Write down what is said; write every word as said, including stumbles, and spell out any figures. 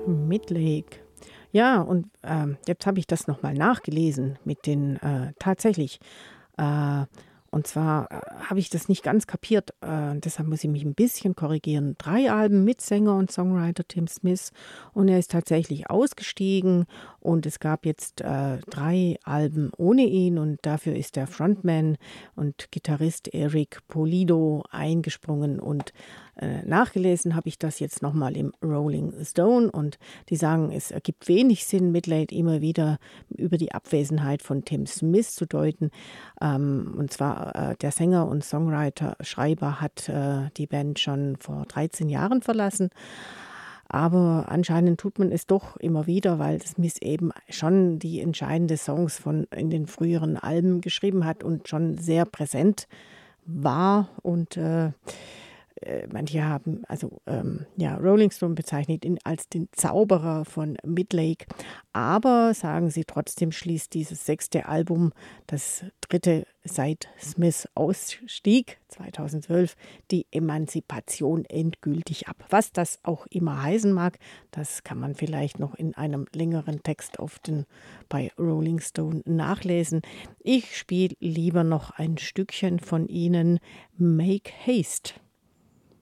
Midlake. Ja, und, ähm, jetzt habe ich das noch mal nachgelesen mit den, äh tatsächlich, äh, und zwar, äh, habe ich das nicht ganz kapiert, äh, deshalb muss ich mich ein bisschen korrigieren. Drei Alben mit Sänger und Songwriter Tim Smith und er ist tatsächlich ausgestiegen und es gab jetzt, äh, drei Alben ohne ihn und dafür ist der Frontman und Gitarrist Eric Pulido eingesprungen und, äh, nachgelesen habe ich das jetzt noch mal im Rolling Stone und die sagen, es ergibt wenig Sinn, Midlake immer wieder über die Abwesenheit von Tim Smith zu deuten. Ähm, und zwar, äh, der Sänger und Songwriter, Schreiber hat, äh, die Band schon vor dreizehn Jahren verlassen. Aber anscheinend tut man es doch immer wieder, weil Smith eben schon die entscheidenden Songs von in den früheren Alben geschrieben hat und schon sehr präsent war und, äh äh, manche haben also, ähm, ja, Rolling Stone bezeichnet ihn als den Zauberer von Midlake, aber sagen sie trotzdem schließt dieses sechste Album, das dritte seit Smith ausstieg, zweitausendzwölf, die Emanzipation endgültig ab. Was das auch immer heißen mag, das kann man vielleicht noch in einem längeren Text auf den bei Rolling Stone nachlesen. Ich spiele lieber noch ein Stückchen von ihnen, „Make Haste“.